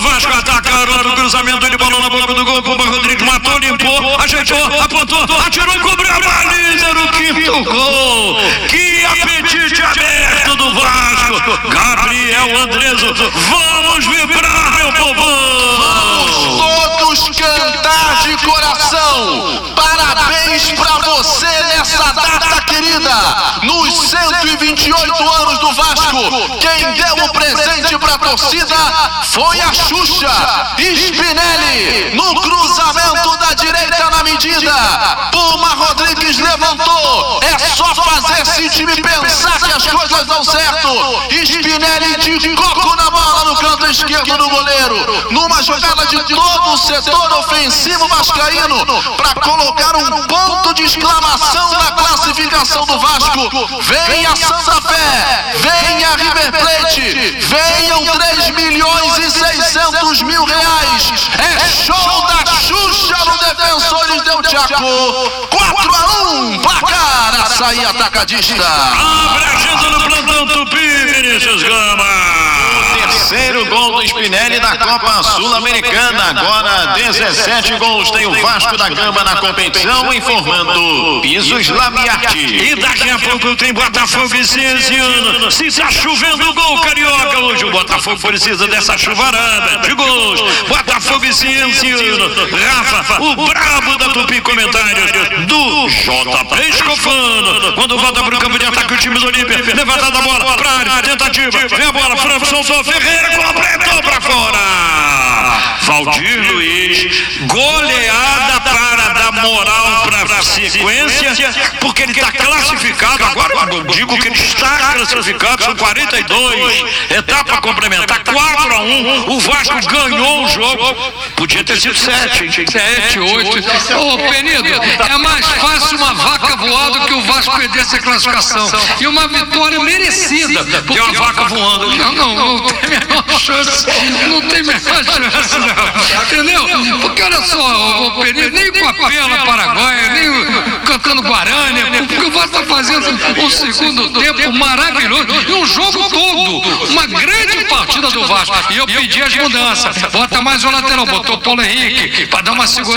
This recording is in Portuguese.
Vasco ataca, Haroldo, cruzamento de bola na boca do gol, Puma Rodrigues matou, limpou, ajeitou, apontou, atirou e cobriu a baliza no quinto gol. Que apetite aberto do Vasco. Gabriel Andreso, vamos vibrar, meu povão. Vamos todos cantar de coração. Parabéns pra você nessa data querida. Nos 128 anos do Vasco, quem deu o presente pra torcida foi a Xuxa. Spinelli no cruzamento da direita na medida. Puma Rodrigues levantou. É só fazer esse time pensar que as coisas dão certo. Spinelli de coco na bola no canto esquerdo do goleiro. Numa jogada de todo o setor ofensivo vascaíno para colocar um ponto de exclamação na classificação do Vasco. Venha Santa Fé, venha River Plate, venham 3.600.000 reais. É show da Xuxa no Defensores del Chaco. 4-1, placar, açaí atacadista. Abre a agenda no plantão Tupi, Vinícius Gama. Terceiro gol do Spinelli na Copa Sul-Americana. Agora 17 gols tem o Vasco da Gama na competição, informando Pisos Lamiarte. E daqui a pouco tem Botafogo e Cienciano. Se tá chovendo gol carioca hoje, o Botafogo precisa dessa chuvarada de gols. Botafogo e Cienciano. Rafa, o brabo da Tupi, comentários do JP Escofano. Quando volta pro campo de ataque o time do Olímpia, levantada da bola pra área, tentativa, vem a bola, Franco soltou, Ferreira completou pra fora. Valdir Luiz, goleada para dar moral pra sequência, porque ele está classificado. Agora eu digo que ele está classificado, são 42, etapa complementar, 4-1, o Vasco ganhou o jogo, podia ter sido 7, 8. Ô Penido, é mais fácil uma vaca voar do que o Vasco perder essa classificação, e uma vitória merecida, porque uma vaca voando, não tem a menor chance, não tem a menor chance não, entendeu? Porque olha só, o Penido, nem com a pela paraguaia, nem cantando Guarani, porque o Vasco está fazendo um segundo tempo maravilhoso, e um jogo todo, uma grande partida do Vasco, e eu pedi as mudanças, bota mais um lateral, botou o Paulo Henrique, para dar uma segurança.